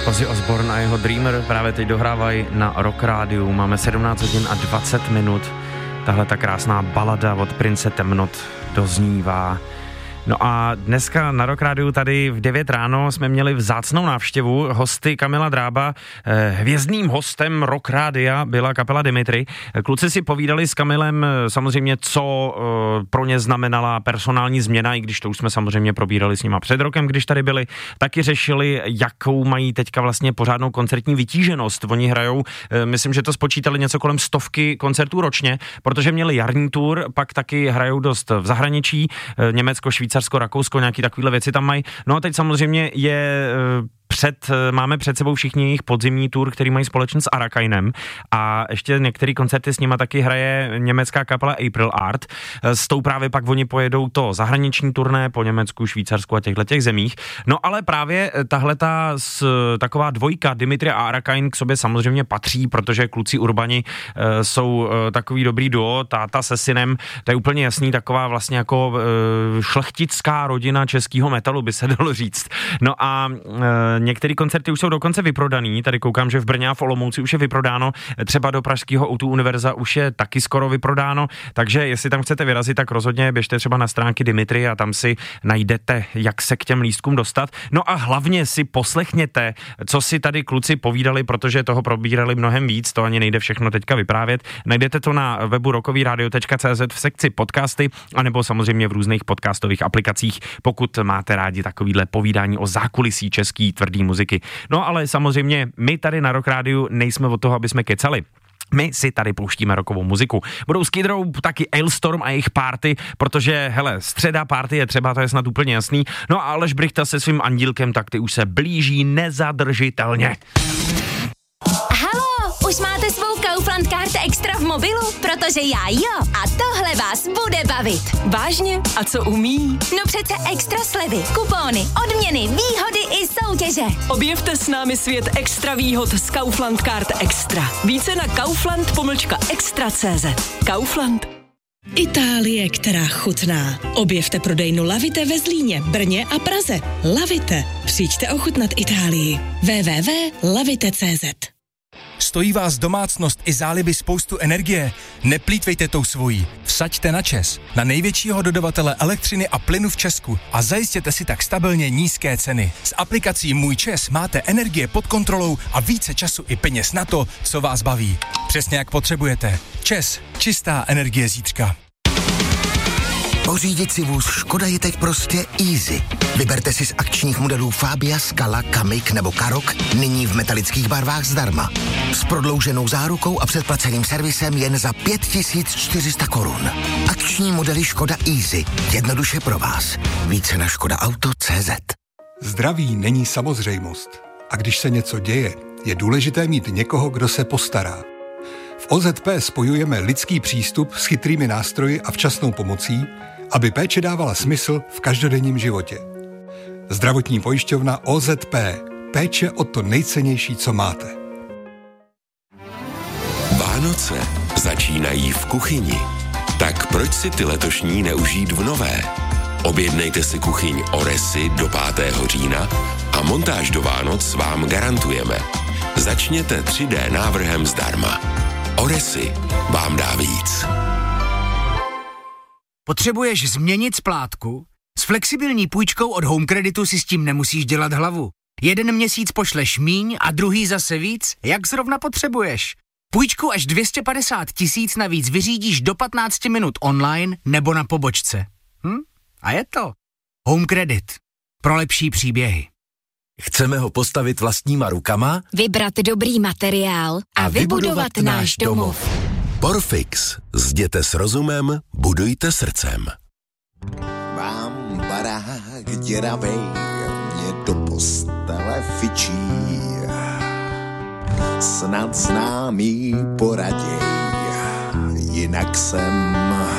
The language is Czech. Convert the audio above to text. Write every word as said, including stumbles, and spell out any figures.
Ozzy Osbourne a jeho Dreamer právě teď dohrávají na Rock Rádiu. Máme sedmnáct hodin a dvacet minut. Tahle ta krásná balada od Prince temnot doznívá. No a dneska na Rock Rádiu tady v devět ráno jsme měli vzácnou návštěvu hosty Kamila Drába. Hvězdným hostem Rock Rádia byla kapela Dimitri. Kluci si povídali s Kamilem samozřejmě, co pro ně znamenala personální změna, i když to už jsme samozřejmě probírali s nima před rokem, když tady byli. Taky řešili, jakou mají teďka vlastně pořádnou koncertní vytíženost. Oni hrajou, myslím, že to spočítali něco kolem stovky koncertů ročně, protože měli jarní tour, pak taky hrajou dost v zahraničí, Německo, Švýcarsko, Rakousko, nějaký takovýhle věci tam mají. No a teď samozřejmě je před, máme před sebou všichni jejich podzimní tour, který mají společně s Arakainem a ještě některé koncerty s nima taky hraje německá kapela April Art. S tou právě pak oni pojedou to zahraniční turné po Německu, Švýcarsku a těchto těch zemích. No ale právě tahleta taková dvojka Dimitri a Arakain k sobě samozřejmě patří, protože kluci Urbani e, jsou e, takový dobrý duo, táta se synem, to je úplně jasný, taková vlastně jako e, šlechtická rodina českého metalu, by se dalo říct. No a e, některé koncerty už jsou dokonce vyprodaný, tady koukám, že v Brně a v Olomouci už je vyprodáno, třeba do pražského ó dva Univerza už je taky skoro vyprodáno, takže jestli tam chcete vyrazit, tak rozhodně běžte třeba na stránky Dimitri a tam si najdete, jak se k těm lístkům dostat. No a hlavně si poslechněte, co si tady kluci povídali, protože toho probírali mnohem víc, to ani nejde všechno teďka vyprávět. Najdete to na webu rockovyradio tečka cé zet v sekci podcasty, anebo samozřejmě v různých podcastových aplikacích, pokud máte rádi takovýhle povídání o zákulisí český tvrdý muziky. No ale samozřejmě my tady na Rock Rádiu nejsme od toho, aby jsme kecali. My si tady pouštíme rockovou muziku. Budou Skid Row, taky Ailstorm a jejich party, protože, hele, středa party je třeba, to je snad úplně jasný. No a Aleš Brychta se svým andílkem, tak ty už se blíží nezadržitelně. Halo, už máte svou Kaufland Card Extra v mobilu? Protože já jo. A tohle vás bude bavit. Vážně? A co umí? No přece extra slevy, kupóny, odměny, výhody i soutěže. Objevte s námi svět extra výhod z Kaufland Card Extra. Více na kaufland pomlčka extra tečka cé zet. Kaufland. Itálie, která chutná. Objevte prodejnu Lavite ve Zlíně, Brně a Praze. Lavite. Přijďte ochutnat Itálii. w w w tečka lavite tečka cé zet. Stojí vás domácnost i záliby spoustu energie? Neplýtvejte tou svojí. Vsaďte na ČEZ, na největšího dodavatele elektřiny a plynu v Česku a zajistěte si tak stabilně nízké ceny. S aplikací Můj ČEZ máte energie pod kontrolou a více času i peněz na to, co vás baví. Přesně jak potřebujete. ČEZ. Čistá energie zítřka. Pořídit si vůz Škoda je teď prostě easy. Vyberte si z akčních modelů Fabia, Scala, Kamiq nebo Karoq nyní v metalických barvách zdarma. S prodlouženou zárukou a předplaceným servisem jen za pět tisíc čtyři sta korun. Akční modely Škoda Easy. Jednoduše pro vás. Více na škoda auto tečka cé zet. Zdraví není samozřejmost. A když se něco děje, je důležité mít někoho, kdo se postará. V O Z P spojujeme lidský přístup s chytrými nástroji a včasnou pomocí, aby péče dávala smysl v každodenním životě. Zdravotní pojišťovna O Z P. Péče o to nejcennější, co máte. Vánoce začínají v kuchyni. Tak proč si ty letošní neužít v nové? Objednejte si kuchyň Oresy do pátého října a montáž do Vánoc vám garantujeme. Začněte tři dé návrhem zdarma. Oresy vám dá víc. Potřebuješ změnit splátku? S flexibilní půjčkou od Home Creditu si s tím nemusíš dělat hlavu. Jeden měsíc pošleš míň a druhý zase víc, jak zrovna potřebuješ. Půjčku až dvě stě padesát tisíc navíc vyřídíš do patnáct minut online nebo na pobočce. Hm? A je to. Home Credit. Pro lepší příběhy. Chceme ho postavit vlastníma rukama? Vybrat dobrý materiál a, a vybudovat, vybudovat náš domov. Porfix. Zděte s rozumem, budujte srdcem. Mám barák děravej, mě do postele fičí. Snad známý poraděj, jinak jsem